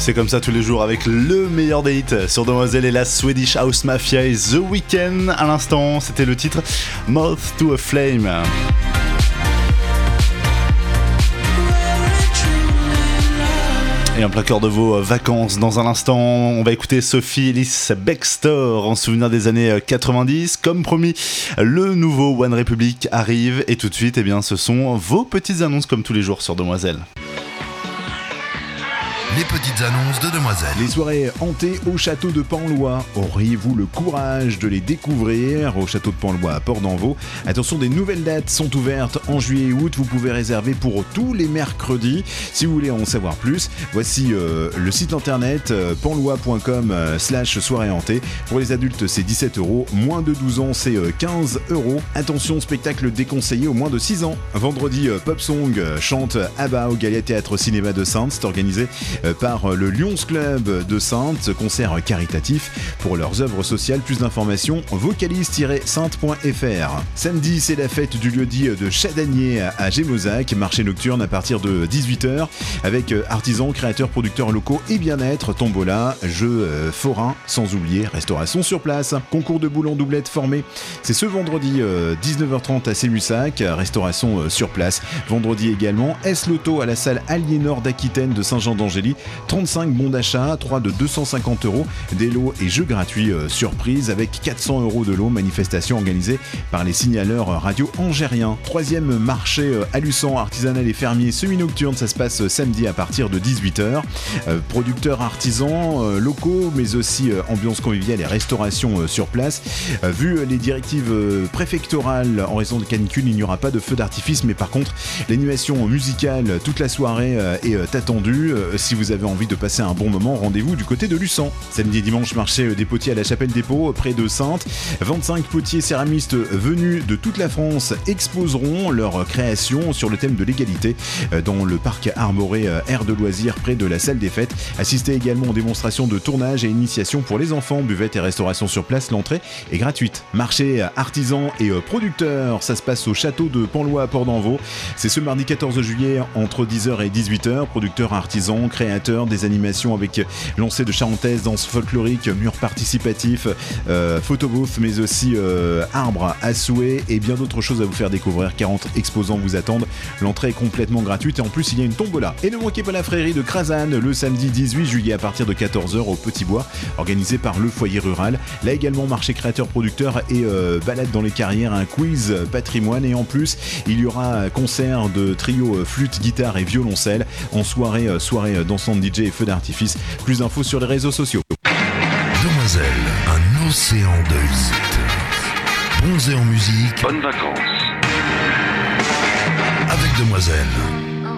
C'est comme ça tous les jours avec le meilleur des hits sur Demoiselle et la Swedish House Mafia et The Weeknd. À l'instant, c'était le titre Moth to a Flame. Et en plein cœur de vos vacances, dans un instant, on va écouter Sophie Ellis Bextor en souvenir des années 90. Comme promis, le nouveau One Republic arrive et tout de suite, eh bien, ce sont vos petites annonces comme tous les jours sur Demoiselle. Les petites annonces de Demoiselle. Les soirées hantées au château de Penlois. Auriez-vous le courage de les découvrir au château de Penlois à Port-d'Envaux? Attention, des nouvelles dates sont ouvertes en juillet et août. Vous pouvez réserver pour tous les mercredis. Si vous voulez en savoir plus, voici le site internet penlois.com/soirée hantée. Pour les adultes, c'est 17€. Moins de 12 ans, c'est 15€. Attention, spectacle déconseillé aux moins de 6 ans. Vendredi, Pop Song chante ABBA au Galia Théâtre Cinéma de Saintes. C'est organisé par le Lions Club de Saintes, concert caritatif pour leurs œuvres sociales. Plus d'informations, vocalise-sainte.fr. Samedi, c'est la fête du lieu-dit de Chadanier à Gémozac, marché nocturne à partir de 18h, avec artisans, créateurs, producteurs locaux et bien-être, tombola, jeux forains, sans oublier restauration sur place. Concours de boules en doublette formé, c'est ce vendredi 19h30 à Sémussac, restauration sur place. Vendredi également, S-Loto à la salle Aliénor d'Aquitaine de Saint-Jean-d'Angély. 35 bons d'achat, 3 de 250€, des lots et jeux gratuits surprise avec 400€ de lots, manifestation organisée par les signaleurs radio angériens. Troisième marché Alussan, artisanal et fermier semi-nocturne, ça se passe samedi à partir de 18h. Producteurs artisans locaux, mais aussi ambiance conviviale et restauration sur place. Vu les directives préfectorales en raison de canicule, il n'y aura pas de feu d'artifice, mais par contre, l'animation musicale toute la soirée est attendue. Si vous avez envie de passer un bon moment, rendez-vous du côté de Luçon. Samedi et dimanche, marché des potiers à la Chapelle des Pots, près de Saintes. 25 potiers céramistes venus de toute la France exposeront leurs créations sur le thème de l'égalité dans le parc arboré aire de loisirs près de la salle des fêtes. Assistez également aux démonstrations de tournage et initiation pour les enfants, buvette et restauration sur place. L'entrée est gratuite. Marché artisans et producteurs, ça se passe au château de Penlois à Port-d'Envaux. C'est ce mardi 14 juillet entre 10h et 18h. Producteurs, artisans, créateurs, des animations avec lancers de charentaise, danse folklorique, murs participatifs, photobooth, mais aussi arbres à souhait et bien d'autres choses à vous faire découvrir. 40 exposants vous attendent. L'entrée est complètement gratuite et en plus il y a une tombola. Et ne manquez pas la frérie de Crazanne le samedi 18 juillet à partir de 14h au Petit Bois, organisé par le foyer rural. Là également marché créateur producteur et balade dans les carrières, un quiz patrimoine et en plus il y aura concert de trio flûte, guitare et violoncelle en soirée dansante DJ et feu d'artifice. Plus d'infos sur les réseaux sociaux. Demoiselle, un océan de hits. Bronzé en musique. Bonnes vacances. Avec Demoiselle.